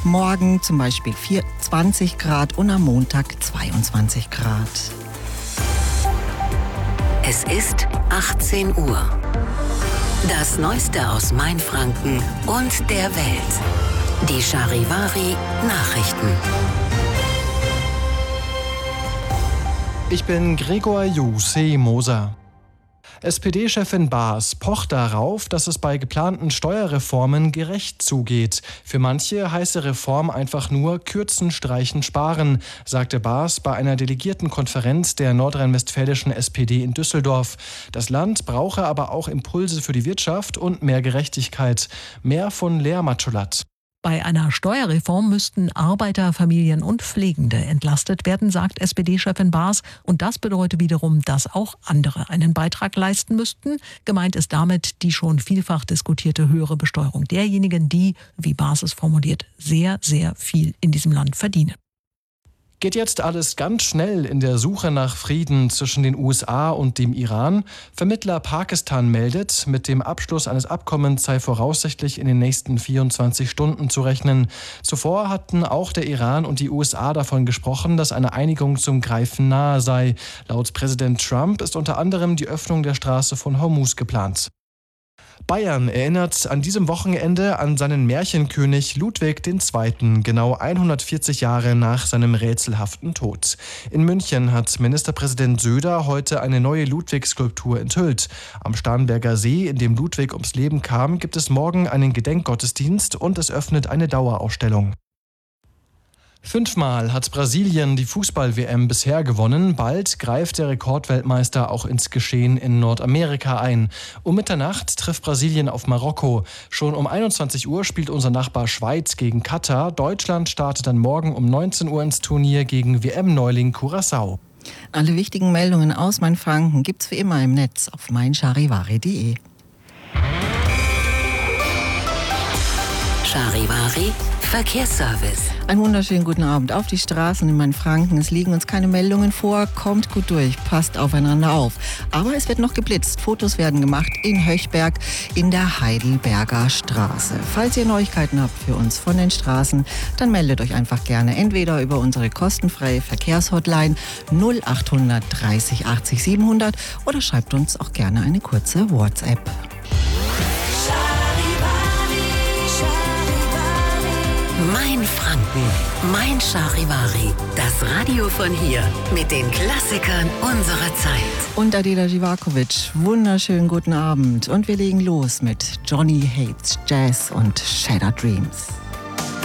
Morgen zum Beispiel 20 Grad und am Montag 22 Grad. Es ist 18 Uhr. Das Neueste aus Mainfranken und der Welt. Die Charivari Nachrichten. Ich bin Gregor Moser. SPD-Chefin Baas pocht darauf, dass es bei geplanten Steuerreformen gerecht zugeht. Für manche heiße Reform einfach nur kürzen, streichen, sparen, sagte Baas bei einer Delegiertenkonferenz der nordrhein-westfälischen SPD in Düsseldorf. Das Land brauche aber auch Impulse für die Wirtschaft und mehr Gerechtigkeit. Mehr von Lea Matschulat. Bei einer Steuerreform müssten Arbeiter, Familien und Pflegende entlastet werden, sagt SPD-Chefin Baas. Und das bedeutet wiederum, dass auch andere einen Beitrag leisten müssten. Gemeint ist damit die schon vielfach diskutierte höhere Besteuerung derjenigen, die, wie Baas es formuliert, sehr, sehr viel in diesem Land verdienen. Geht jetzt alles ganz schnell in der Suche nach Frieden zwischen den USA und dem Iran? Vermittler Pakistan meldet, mit dem Abschluss eines Abkommens sei voraussichtlich in den nächsten 24 Stunden zu rechnen. Zuvor hatten auch der Iran und die USA davon gesprochen, dass eine Einigung zum Greifen nahe sei. Laut Präsident Trump ist unter anderem die Öffnung der Straße von Hormuz geplant. Bayern erinnert an diesem Wochenende an seinen Märchenkönig Ludwig II., genau 140 Jahre nach seinem rätselhaften Tod. In München hat Ministerpräsident Söder heute eine neue Ludwig-Skulptur enthüllt. Am Starnberger See, in dem Ludwig ums Leben kam, gibt es morgen einen Gedenkgottesdienst und es öffnet eine Dauerausstellung. 5-mal hat Brasilien die Fußball-WM bisher gewonnen. Bald greift der Rekordweltmeister auch ins Geschehen in Nordamerika ein. Um Mitternacht trifft Brasilien auf Marokko. Schon um 21 Uhr spielt unser Nachbar Schweiz gegen Katar. Deutschland startet dann morgen um 19 Uhr ins Turnier gegen WM-Neuling Curaçao. Alle wichtigen Meldungen aus Mainfranken gibt's wie immer im Netz auf meincharivari.de. Charivari Verkehrsservice. Einen wunderschönen guten Abend auf die Straßen in Mainfranken. Es liegen uns keine Meldungen vor. Kommt gut durch, passt aufeinander auf. Aber es wird noch geblitzt. Fotos werden gemacht in Höchberg in der Heidelberger Straße. Falls ihr Neuigkeiten habt für uns von den Straßen, dann meldet euch einfach gerne entweder über unsere kostenfreie Verkehrshotline 0800 30 80 700 oder schreibt uns auch gerne eine kurze WhatsApp. Mainfranken, mein Charivari, das Radio von hier mit den Klassikern unserer Zeit. Und Adela Živaković, wunderschönen guten Abend. Und wir legen los mit Johnny Hates Jazz und Shattered Dreams.